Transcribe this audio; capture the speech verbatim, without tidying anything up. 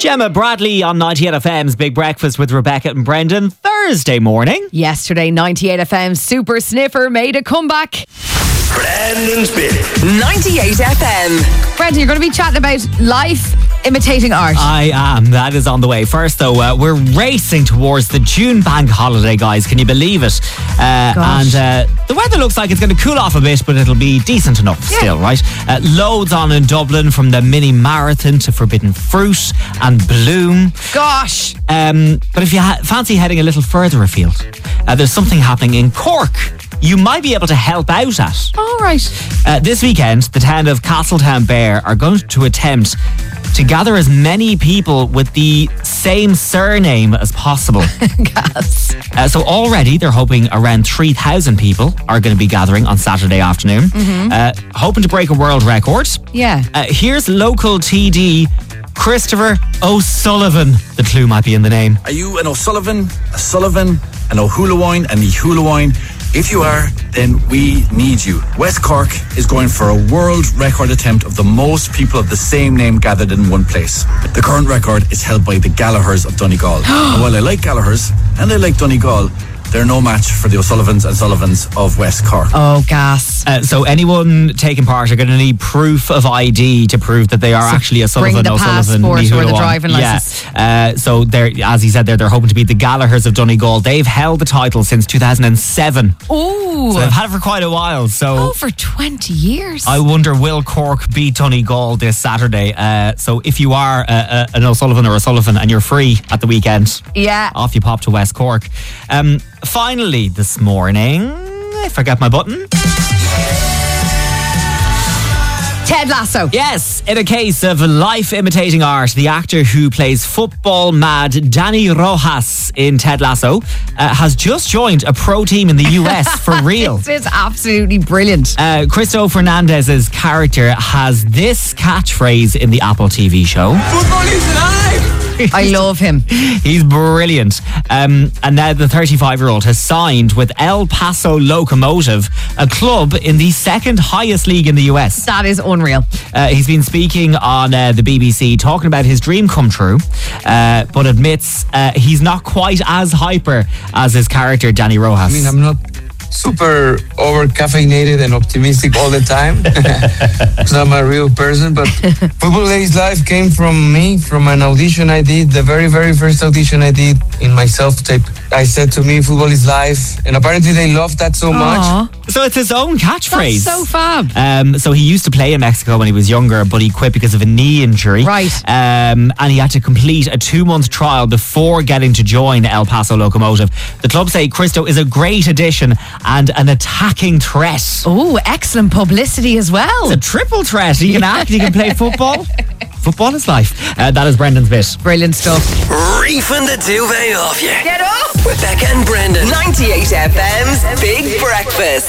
Gemma Bradley on ninety-eight F M's Big Breakfast with Rebecca and Brendan Thursday morning. Yesterday, ninety-eight F M's Super Sniffer made a comeback. Brendan's Bit. ninety-eight F M. Brendan, you're going to be chatting about life imitating art. I am. That is on the way. First, though, uh, we're racing towards the June bank holiday, guys. Can you believe it? Uh, and uh, the weather looks like it's going to cool off a bit, but it'll be decent enough Yeah. still, right? Uh, loads on in Dublin, from the mini marathon to Forbidden Fruit and Bloom. Gosh. Um, but if you ha- fancy heading a little further afield, uh, there's something happening in Cork you might be able to help out at. All right. Uh, this weekend, the town of Castletown Bear are going to attempt to gather as many people with the same surname as possible. Gas. Uh, so already they're hoping around three thousand people are going to be gathering on Saturday afternoon, uh, hoping to break a world record. Yeah. Uh, here's local T D Christopher O'Sullivan. The clue might be in the name. Are you an O'Sullivan, a Sullivan, an O'Hulawine, an Ehulawine? If you are, then we need you. West Cork is going for a world record attempt of the most people of the same name gathered in one place. The current record is held by the Gallaghers of Donegal. And while I like Gallaghers and I like Donegal, they're no match for the O'Sullivans and Sullivans of West Cork. Oh, gas. Uh, so anyone taking part are going to need proof of I D to prove that they are So actually a Sullivan, bring the O'Sullivan, passport or the Ehulawine. driving Yeah. licence. Uh, so they're, as he said there, they're hoping to beat the Gallaghers of Donegal. They've held the title since two thousand seven. Ooh. So they've had it for quite a while. So Over twenty years. I wonder, will Cork beat Donegal this Saturday? Uh, so if you are uh, uh, an O'Sullivan or a Sullivan and you're free at the weekend, Yeah. off you pop to West Cork. Um, finally this morning, I forgot my button. Ted Lasso. Yes, in a case of life imitating art, the actor who plays football mad Danny Rojas in Ted Lasso uh, has just joined a pro team in the U S for real. This is absolutely brilliant. Uh, Cristo Fernandez's character has this catchphrase in the Apple T V show. Football is life! I love him. He's brilliant. Um, and now the thirty-five-year-old has signed with El Paso Locomotive, a club in the second highest league in the U S. That is unreal. Uh, he's been speaking on uh, the B B C, talking about his dream come true, uh, but admits uh, he's not quite as hyper as his character, Danny Rojas. I mean, I'm not super over caffeinated and optimistic all the time because I'm a real person, but Football is Life came from me, from an audition I did, the very, very first audition I did in my self-tape. I said to me, football is life, and apparently they loved that so much. Aw. So it's his own catchphrase. That's so fab. Um, so he used to play in Mexico when he was younger, but he quit because of a knee injury. Right. Um, and he had to complete a two-month trial before getting to join El Paso Locomotive. The club say Cristo is a great addition and an attacking threat. Oh, excellent publicity as well. It's a triple threat. He can act, he can play football. Football is life. Uh, that is Brendan's bit. Brilliant stuff. Reefing the duvet off you. Get up! Rebecca and Brendan. ninety-eight F M's Big Breakfast.